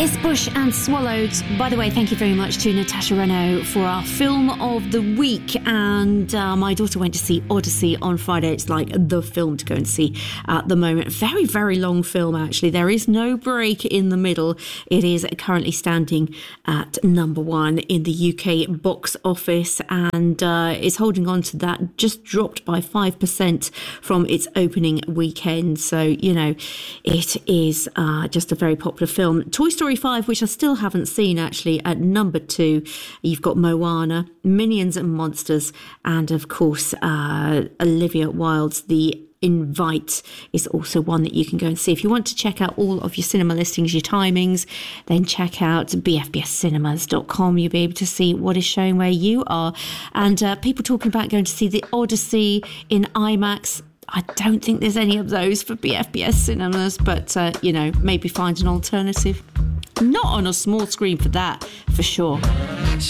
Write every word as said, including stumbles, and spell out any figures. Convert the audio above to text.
It's Bush and Swallowed. By the way, thank you very much to Natasha Renaud for our film of the week. And uh, my daughter went to see Odyssey on Friday. It's like the film to go and see at the moment. Very, very long film, actually. There is no break in the middle. It is currently standing at number one in the U K box office and uh, is holding on to that. Just dropped by five percent from its opening weekend. So, you know, it is uh, just a very popular film. Toy Story five, which I still haven't seen actually, at number two. You've got Moana, Minions and Monsters, and of course uh, Olivia Wilde's The Invite is also one that you can go and see. If you want to check out all of your cinema listings, your timings, then check out b f b s cinemas dot com. You'll be able to see what is showing where you are. And uh, people talking about going to see the Odyssey in IMAX. I don't think there's any of those for B F B S cinemas, but, uh, you know, maybe find an alternative. Not on a small screen for that, for sure.